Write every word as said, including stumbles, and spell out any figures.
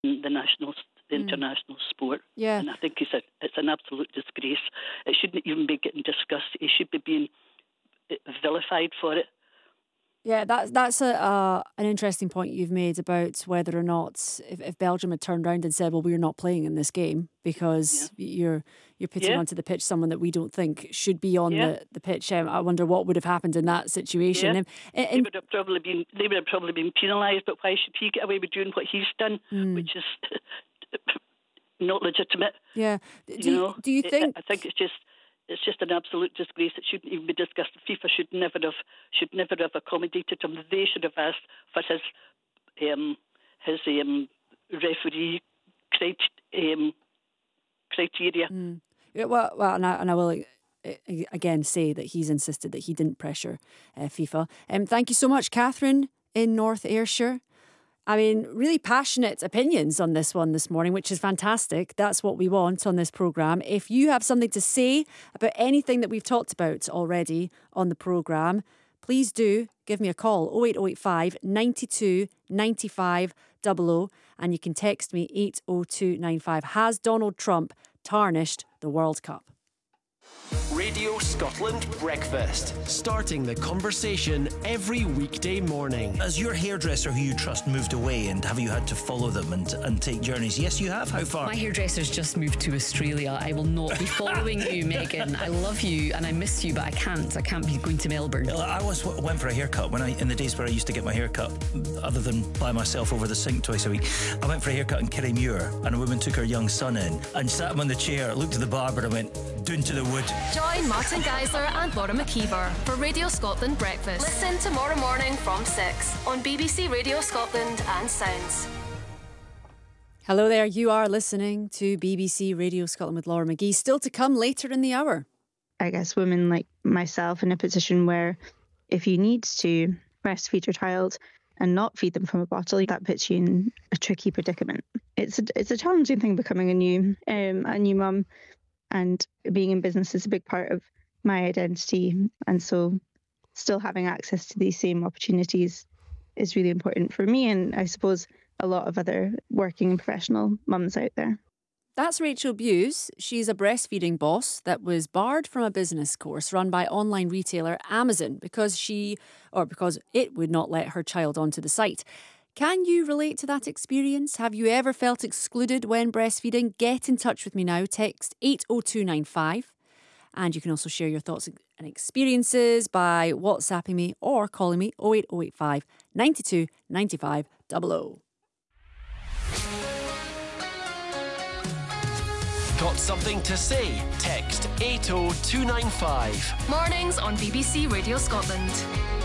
the national, the Mm. international sport. Yeah. And I think it's, a, it's an absolute disgrace. It shouldn't even be getting discussed. He should be being vilified for it. Yeah, that's that's a uh, an interesting point you've made about whether or not if, if Belgium had turned around and said, "Well, we're not playing in this game because Yeah. you're you're putting Yeah. onto the pitch someone that we don't think should be on Yeah. the, the pitch." Um, I wonder what would have happened in that situation. Yeah. Um, and- They and- would have probably been they would have probably been penalised, but why should he get away with doing what he's done, Mm. which is not legitimate? yeah. Do You you, know, do you It- think? I think it's just it's just an absolute disgrace. It shouldn't even be discussed. FIFA should never have should never have accommodated him. They should have asked for his um, his um, referee crit- um, criteria. Mm. Yeah, well, well, and I, and I will uh, again say that he's insisted that he didn't pressure uh, FIFA. Um, thank you so much, Catherine in North Ayrshire. I mean, really passionate opinions on this one this morning, which is fantastic. That's what we want on this programme. If you have something to say about anything that we've talked about already on the programme, please do give me a call, oh eight oh eight five, nine two, nine five zero zero, and you can text me eight oh two nine five. Has Donald Trump tarnished the World Cup? Radio Scotland Breakfast. Starting the conversation every weekday morning. Has your hairdresser who you trust moved away, and have you had to follow them and, and take journeys? Yes, you have. How far? My hairdresser's just moved to Australia. I will not be following you, Megan. I love you and I miss you, but I can't. I can't be going to Melbourne. I once w- went for a haircut when I, in the days where I used to get my hair cut, other than by myself over the sink twice a week. I went for a haircut in Kirriemuir, and a woman took her young son in and sat him on the chair, looked at the barber and went, "Doon to the wood." Join Martin Geisler and Laura McKeever for Radio Scotland Breakfast. Listen tomorrow morning from six on B B C Radio Scotland and Sounds. Hello there, you are listening to B B C Radio Scotland with Laura McGee. Still to come later in the hour. I guess women like myself in a position where if you need to breastfeed your child and not feed them from a bottle, that puts you in a tricky predicament. It's a, it's a challenging thing becoming a new um, a new mum, and being in business is a big part of my identity. And so still having access to these same opportunities is really important for me, and I suppose a lot of other working and professional mums out there. That's Rachel Buse. She's a breastfeeding boss that was barred from a business course run by online retailer Amazon because she, or because it would not let her child onto the site. Can you relate to that experience? Have you ever felt excluded when breastfeeding? Get in touch with me now. Text eight oh two nine five. And you can also share your thoughts and experiences by WhatsApping me or calling me oh eight oh eight five, nine two, nine five zero zero. Got something to say? Text eight oh two nine five. Mornings on B B C Radio Scotland.